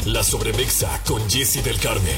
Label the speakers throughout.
Speaker 1: La Sobremexa con Jessy del Carmen.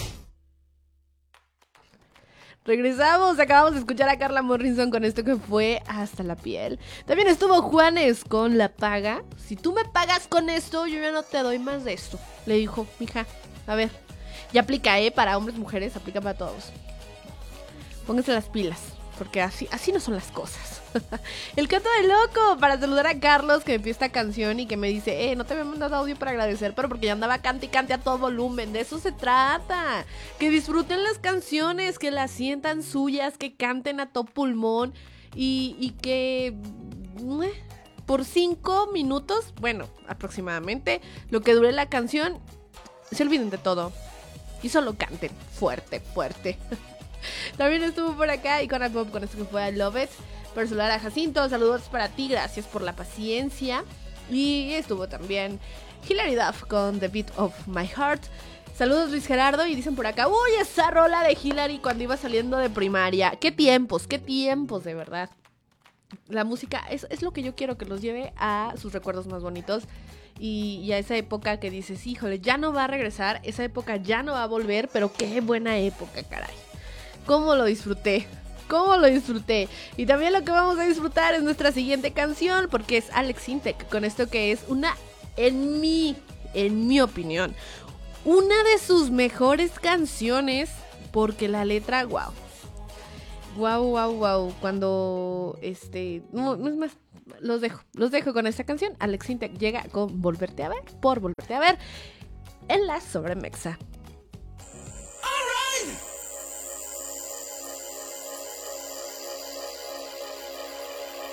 Speaker 2: Regresamos, acabamos de escuchar a Carla Morrison con esto que fue Hasta la piel. También estuvo Juanes con La paga. Si tú me pagas con esto, yo ya no te doy más de esto. Le dijo, mija, a ver, ya aplica, para hombres, mujeres, aplica para todos. Pónganse las pilas, porque así no son las cosas. El canto de loco, para saludar a Carlos que me pidió esta canción y que me dice, no te había mandado audio para agradecer, pero porque ya andaba cante y cante a todo volumen. De eso se trata, que disfruten las canciones, que las sientan suyas, que canten a todo pulmón y que por 5 minutos, bueno, aproximadamente lo que dure la canción, se olviden de todo y solo canten fuerte, fuerte. También estuvo por acá y con Pop con esto que fue I Love It. Para saludar a Jacinto, saludos para ti, gracias por la paciencia. Y estuvo también Hilary Duff con The Beat of My Heart. Saludos Luis Gerardo y dicen por acá, uy, esa rola de Hilary cuando iba saliendo de primaria. Qué tiempos de verdad. La música es lo que yo quiero, que los lleve a sus recuerdos más bonitos. Y a esa época que dices, híjole, ya no va a regresar, esa época ya no va a volver, pero qué buena época, caray. ¿Cómo lo disfruté? Y también lo que vamos a disfrutar es nuestra siguiente canción, porque es Alex Sintek, con esto que es una, en mi opinión, una de sus mejores canciones, porque la letra, wow. Cuando, no es más, los dejo con esta canción. Alex Sintek llega con Volverte a ver, por Volverte a ver, en la Sobremexa.